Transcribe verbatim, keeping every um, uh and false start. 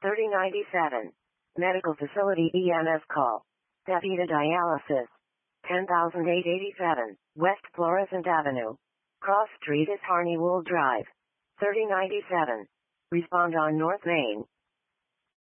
thirty ninety-seven. Medical facility E M S call. DaVita Dialysis. ten thousand eight hundred eighty-seven. West Florissant Avenue. Cross Street is Harneywold Drive. thirty ninety-seven. Respond on North Main.